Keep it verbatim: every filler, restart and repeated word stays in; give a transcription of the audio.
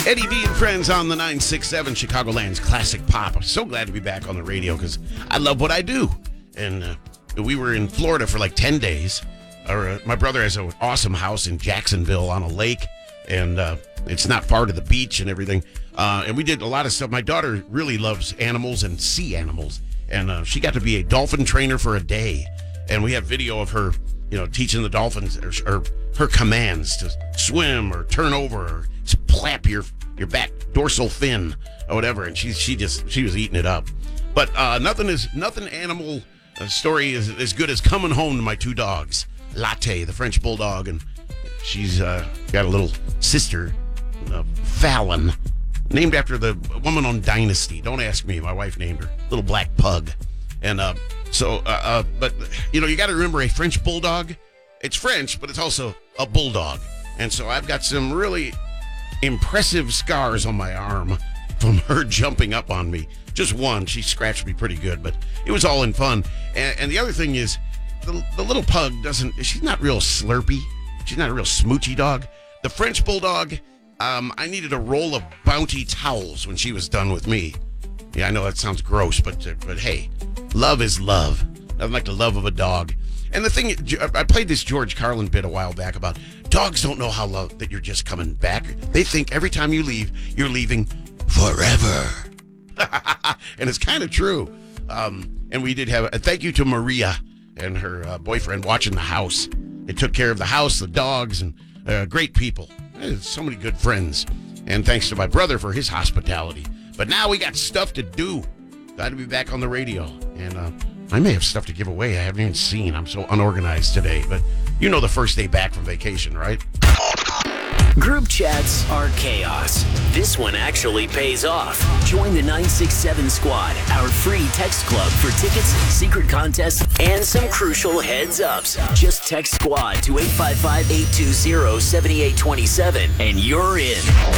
Eddie V and Friends on the nine six seven Chicagoland's Classic Pop. I'm so glad to be back on the radio because I love what I do. And uh, we were in Florida for like ten days. Our, uh, my brother has an awesome house in Jacksonville on a lake, and uh, it's not far to the beach and everything. Uh, and we did a lot of stuff. My daughter really loves animals and sea animals, and uh, she got to be a dolphin trainer for a day. And we have video of her, you know, teaching the dolphins or, or her commands to swim or turn over or plap your your back dorsal fin or whatever. And she she just she was eating it up. But uh, nothing is nothing animal uh, story is as good as coming home to my two dogs, Latte, the French bulldog, and she's uh, got a little sister, uh, Fallon, named after the woman on Dynasty. Don't ask me. My wife named her. Little black pug. And uh, so, uh, uh, but, you know, you got to remember a French bulldog. It's French, but it's also a bulldog. And so I've got some really impressive scars on my arm from her jumping up on me. Just one. She scratched me pretty good, but it was all in fun. And, and the other thing is, the, the little pug doesn't, she's not real slurpy. She's not a real smoochy dog. The French bulldog, um, I needed a roll of Bounty towels when she was done with me. Yeah, I know that sounds gross, but uh, but hey, love is love. Nothing like the love of a dog. And the thing, I played this George Carlin bit a while back about dogs don't know how love that you're just coming back. They think every time you leave, you're leaving forever. And it's kind of true. Um, and we did have a thank you to Maria and her uh, boyfriend watching the house. They took care of the house, the dogs, and uh, great people. So many good friends. And thanks to my brother for his hospitality. But now we got stuff to do. Got to be back on the radio. And uh, I may have stuff to give away I haven't even seen. I'm so unorganized today. But you know the first day back from vacation, right? Group chats are chaos. This one actually pays off. Join the nine six seven Squad, our free text club for tickets, secret contests, and some crucial heads-ups. Just text SQUAD to eight five five, eight two zero, seven eight two seven and you're in.